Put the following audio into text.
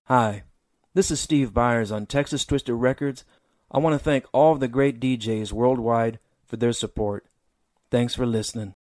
Hi, this is Steve Byers on Texas Twisted Records. I want to thank all of the great DJs worldwide for their support. Thanks for listening.